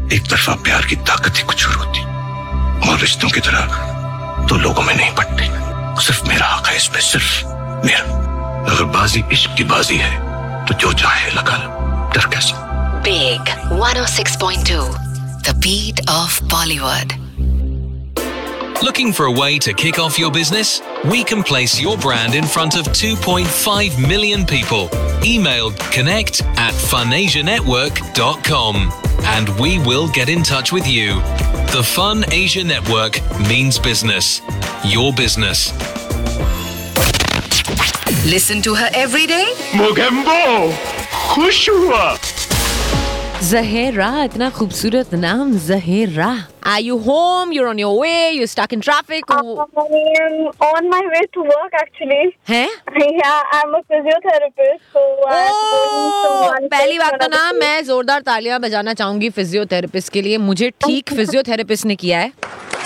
एक तरफा प्यार की ताकत ही कुछ और होती, और रिश्तों की तरह तो लोगों में नहीं पड़ती। सिर्फ मेरा हक है इसमें, सिर्फ मेरा। अगर बाजी इश्क की बाजी है तो जो चाहे लगा लो, डर कैसा। Big 106.2, the beat of Bollywood. Looking for a way to kick off your business? We can place your brand in front of 2.5 million people. Email connect@funasianetwork.com and we will get in touch with you. The Fun Asia Network means business. Your business. Listen to her every day? Mogambo खुश हुआ। Zahera, इतना खूबसूरत नाम Zahera. Are you home? You're on your way? You're stuck in traffic? I am on my way to work actually. हैं? Yeah, I'm a physiotherapist. So I'm going to one पहली place बात तो to ना another मैं जोरदार तालियां बजाना चाहूंगी फिजियोथेरेपिस्ट के लिए। मुझे ठीक फिजियोथेरेपिस्ट ने किया है।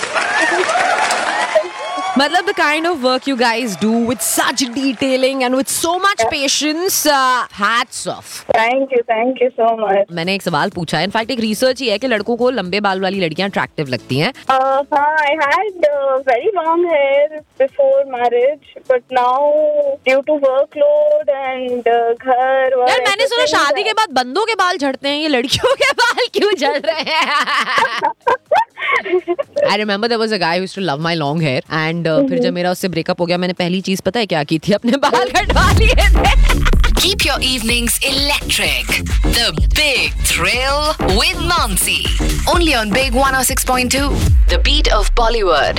मतलब the kind of work you guys do with such detailing and with so much patience, hats off. Thank you so much. मैंने एक सवाल पूछा है, इनफैक्ट एक रिसर्च ही है कि लड़कों को लंबे बाल वाली लड़कियां अट्रैक्टिव लगती हैं। I had very long hair before marriage, but now due to workload and घर यार मैंने सुना शादी के बाद बंदों के बाल झड़ते हैं, ये लड़कियों के बाल क्यों झड़ रहे हैं? I remember there was a guy who used to love my long hair and फिर जब मेरा उससे ब्रेकअप हो गया, मैंने पहली चीज पता है क्या की थी? अपने बाल कटवा लिए थे। Keep your evenings electric. The Big Thrill with Nancy. Only on Big 106.2, the beat of Bollywood.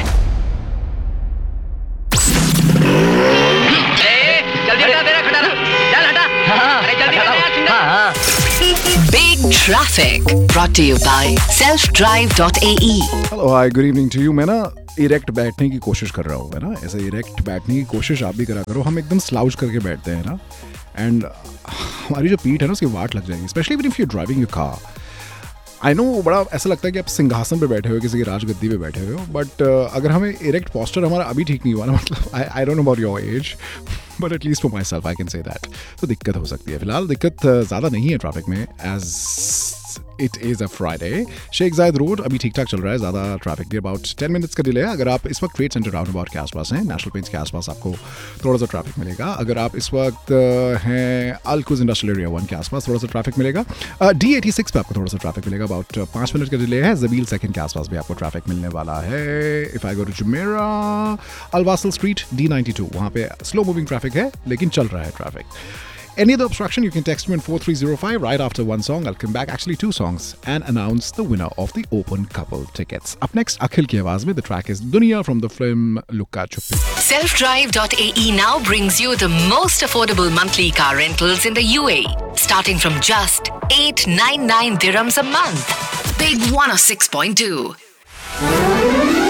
Big Traffic brought to you by selfdrive.ae. Hello hi good evening to you. मैं ना इरेक्ट बैठने की कोशिश कर रहा हूँ, है ना। ऐसे इरेक्ट बैठने की कोशिश आप भी करा करो। हम एकदम स्लाउच करके बैठते हैं ना, एंड हमारी जो पीठ है ना उसकी वाट लग जाएगी, specially if you driving your car. I know बड़ा ऐसा लगता है कि आप सिंहासन पे बैठे हो, किसी की राजगद्दी पे बैठे हुए हो, बट अगर हमें इरेक्ट पोस्चर हमारा अभी ठीक नहीं हुआ ना, मतलब I don't know about your age but at least for my self I can say that, तो दिक्कत हो सकती है। फिलहाल दिक्कत ज़्यादा नहीं है ट्रैफिक में, as it is a Friday. Sheikh जायद रोड अभी ठीक ठाक चल रहा है, ज़्यादा ट्रैफिक नहीं, अबाउट 10 मिनट्स का डिले है। अगर आप इस वक्त ट्रेड सेंटर राउंड अबाउट के आसपास हैं, नेशनल पेंट्स के आसपास, आपको थोड़ा सा ट्रैफिक मिलेगा। अगर आप इस वक्त हैं अल्कुज इंडस्ट्रियल एरिया 1 के आसपास, थोड़ा सा ट्रैफिक मिलेगा। D86 पे आपको थोड़ा सा ट्रैफिक मिलेगा, अबाउट 5 मिनट का डिले है। जबील सेकंड के आसपास भी आपको ट्रैफिक मिलने वाला है। If I go to Jumeirah अलवासल street D92, वहाँ पे स्लो मूविंग ट्रैफिक है लेकिन चल रहा है traffic. Any other obstruction, you can text me on 4305 right after one song. I'll come back, actually 2 songs, and announce the winner of the open couple tickets. Up next, Akhil ki awaaz mein, the track is Duniya from the film Lukka Chuppi. Selfdrive.ae now brings you the most affordable monthly car rentals in the UAE, starting from just 899 dirhams a month. Big 106.2.